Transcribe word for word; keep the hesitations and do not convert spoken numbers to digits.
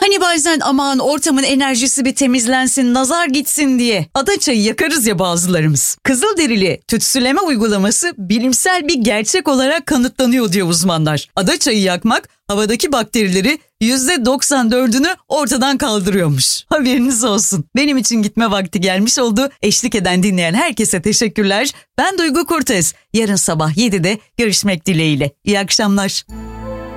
Hani bazen aman ortamın enerjisi bir temizlensin, nazar gitsin diye ada çayı yakarız ya bazılarımız. Kızılderili tütsüleme uygulaması bilimsel bir gerçek olarak kanıtlanıyor diyor uzmanlar. Ada çayı yakmak havadaki bakterileri yüzde doksan dördünü ortadan kaldırıyormuş. Haberiniz olsun. Benim için gitme vakti gelmiş oldu. Eşlik eden, dinleyen herkese teşekkürler. Ben Duygu Kurtez. Yarın sabah yedide görüşmek dileğiyle. İyi akşamlar.